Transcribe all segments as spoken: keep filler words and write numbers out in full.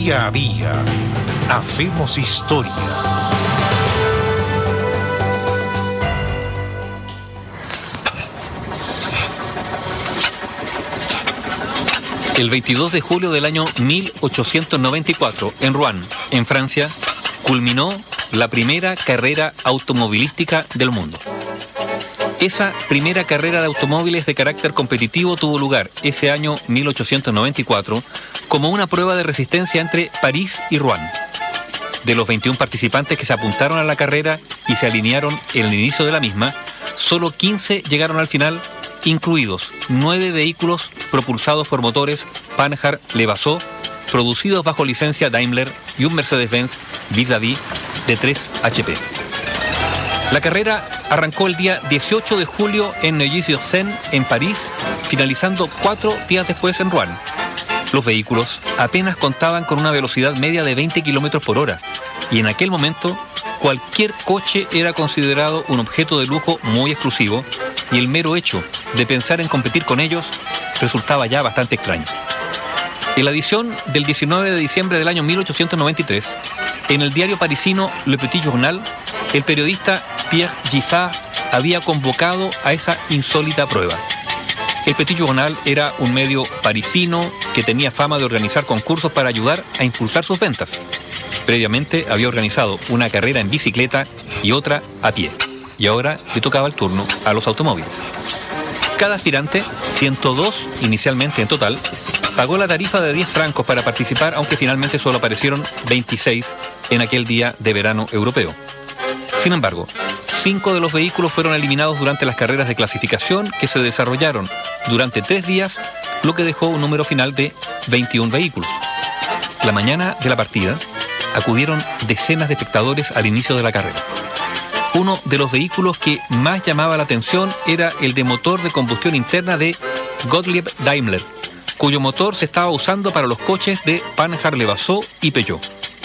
Día a día hacemos historia. El veintidós de julio del año mil ochocientos noventa y cuatro, en Rouen, en Francia, culminó la primera carrera automovilística del mundo. Esa primera carrera de automóviles de carácter competitivo tuvo lugar ese año mil ochocientos noventa y cuatro como una prueba de resistencia entre París y Rouen. De los veintiún participantes que se apuntaron a la carrera y se alinearon en el inicio de la misma, solo quince llegaron al final, incluidos nueve vehículos propulsados por motores Panhard Levasseur, producidos bajo licencia Daimler, y un Mercedes-Benz Vis-a-Vis de tres H P. La carrera arrancó el día dieciocho de julio en Neuilly-sur-Seine, en París, finalizando cuatro días después en Rouen. Los vehículos apenas contaban con una velocidad media de veinte kilómetros por hora, y en aquel momento cualquier coche era considerado un objeto de lujo muy exclusivo, y el mero hecho de pensar en competir con ellos resultaba ya bastante extraño. En la edición del diecinueve de diciembre del año mil ochocientos noventa y tres, en el diario parisino Le Petit Journal, el periodista Pierre Giffard había convocado a esa insólita prueba. El Petit Journal era un medio parisino que tenía fama de organizar concursos para ayudar a impulsar sus ventas. Previamente había organizado una carrera en bicicleta y otra a pie, y ahora le tocaba el turno a los automóviles. Cada aspirante, ciento dos inicialmente en total, pagó la tarifa de diez francos para participar, aunque finalmente solo aparecieron veintiséis en aquel día de verano europeo. Sin embargo, cinco de los vehículos fueron eliminados durante las carreras de clasificación que se desarrollaron durante tres días, lo que dejó un número final de veintiún vehículos. La mañana de la partida acudieron decenas de espectadores al inicio de la carrera. Uno de los vehículos que más llamaba la atención era el de motor de combustión interna de Gottlieb Daimler, cuyo motor se estaba usando para los coches de Panhard Levasseur y Peugeot.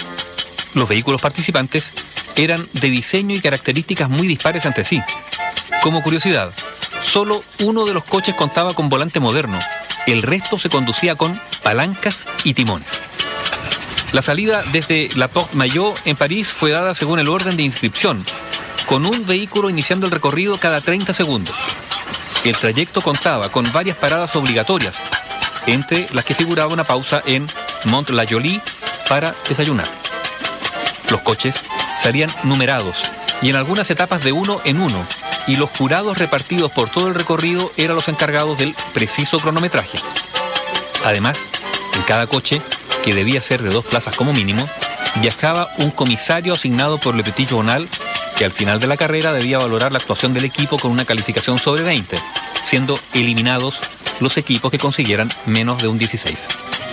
Los vehículos participantes eran de diseño y características muy dispares entre sí. Como curiosidad, solo uno de los coches contaba con volante moderno, el resto se conducía con palancas y timones. La salida desde la Porte Maillot en París fue dada según el orden de inscripción, con un vehículo iniciando el recorrido cada treinta segundos. El trayecto contaba con varias paradas obligatorias, entre las que figuraba una pausa en Mont-la-Jolie para desayunar. Los coches salían numerados y en algunas etapas de uno en uno, y los jurados repartidos por todo el recorrido eran los encargados del preciso cronometraje. Además, en cada coche, que debía ser de dos plazas como mínimo, viajaba un comisario asignado por Le Petit Journal, que al final de la carrera debía valorar la actuación del equipo con una calificación sobre veinte, siendo eliminados los equipos que consiguieran menos de un dieciséis.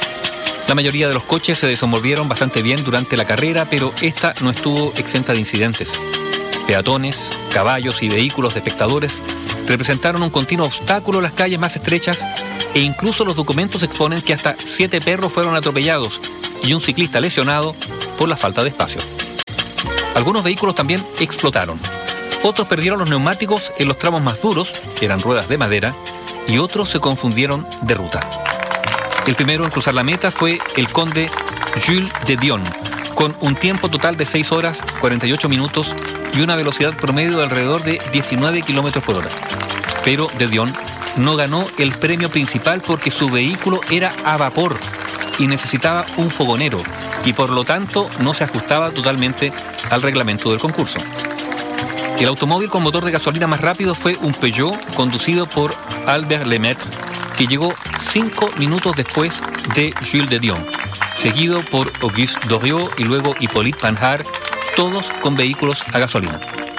La mayoría de los coches se desenvolvieron bastante bien durante la carrera, pero esta no estuvo exenta de incidentes. Peatones, caballos y vehículos de espectadores representaron un continuo obstáculo en las calles más estrechas, e incluso los documentos exponen que hasta siete perros fueron atropellados y un ciclista lesionado por la falta de espacio. Algunos vehículos también explotaron. Otros perdieron los neumáticos en los tramos más duros, que eran ruedas de madera, y otros se confundieron de ruta. El primero en cruzar la meta fue el conde Jules de Dion, con un tiempo total de seis horas, cuarenta y ocho minutos y una velocidad promedio de alrededor de diecinueve kilómetros por hora. Pero de Dion no ganó el premio principal porque su vehículo era a vapor y necesitaba un fogonero, y por lo tanto no se ajustaba totalmente al reglamento del concurso. El automóvil con motor de gasolina más rápido fue un Peugeot conducido por Albert Lemaitre, que llegó cinco minutos después de Jules de Dion, seguido por Auguste Doriot y luego Hippolyte Panhard, todos con vehículos a gasolina.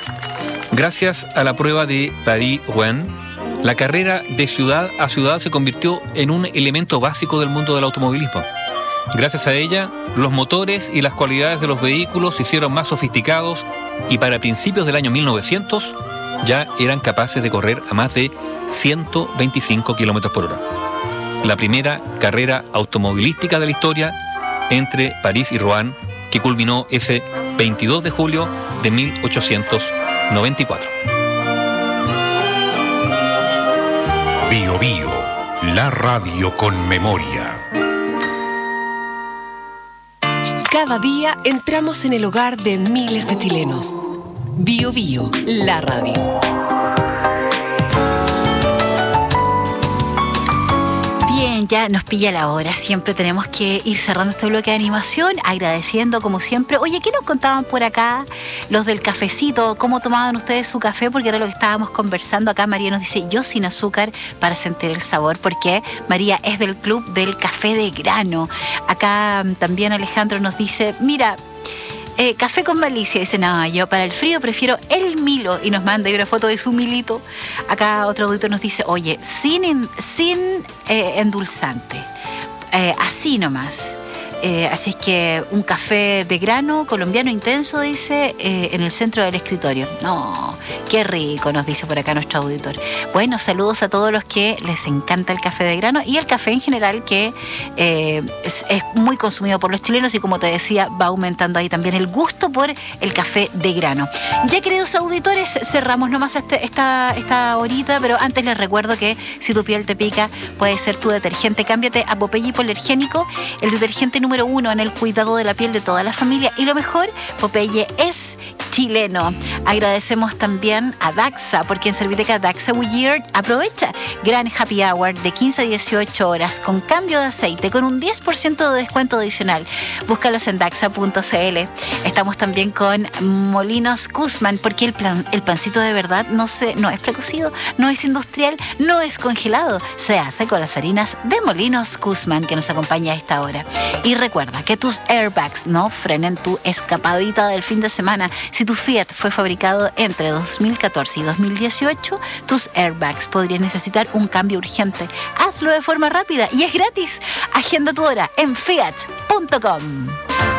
Gracias a la prueba de París-Rouen, la carrera de ciudad a ciudad se convirtió en un elemento básico del mundo del automovilismo. Gracias a ella, los motores y las cualidades de los vehículos se hicieron más sofisticados, y para principios del año mil novecientos ya eran capaces de correr a más de ciento veinticinco kilómetros por hora. La primera carrera automovilística de la historia entre París y Rouen, que culminó ese veintidós de julio de mil ochocientos noventa y cuatro. Bio Bio, la radio con memoria. Cada día entramos en el hogar de miles de chilenos. Bio Bio, la radio. Bien, ya nos pilla la hora. Siempre tenemos que ir cerrando este bloque de animación, agradeciendo como siempre. Oye, ¿qué nos contaban por acá los del cafecito? ¿Cómo tomaban ustedes su café? Porque era lo que estábamos conversando. Acá María nos dice, yo sin azúcar para sentir el sabor, porque María es del club del café de grano. Acá también Alejandro nos dice, mira, Eh, café con malicia. Dice, no, yo para el frío prefiero el Milo, y nos manda una foto de su Milito. Acá otro auditor nos dice, oye, sin, sin eh, endulzante, eh, así nomás. Eh, así es que un café de grano colombiano intenso, dice, eh, en el centro del escritorio. No, qué rico, nos dice por acá nuestro auditor. Bueno, saludos a todos los que les encanta el café de grano y el café en general, que eh, es, es muy consumido por los chilenos, y como te decía, va aumentando ahí también el gusto por el café de grano. Ya, queridos auditores, cerramos nomás este, esta, esta horita, pero antes les recuerdo que si tu piel te pica, puede ser tu detergente. Cámbiate a Popeye Hipoalergénico, el detergente número uno en el cuidado de la piel de toda la familia, y lo mejor, Popeye es chileno. Agradecemos también a Daxa, porque en Serviteca Daxa Goodyear aprovecha gran happy hour de quince a dieciocho horas con cambio de aceite con un diez por ciento de descuento adicional. Búscalos en daxa punto c l. Estamos también con Molinos Guzmán, porque el, plan, el pancito de verdad no, se, no es precocido, no es industrial, no es congelado, se hace con las harinas de Molinos Guzmán, que nos acompaña a esta hora. Y recuerda que tus airbags no frenen tu escapadita del fin de semana. Si tu Fiat fue fabricado entre dos mil catorce y dos mil dieciocho, tus airbags podrían necesitar un cambio urgente. Hazlo de forma rápida y es gratis. Agenda tu hora en fiat punto com.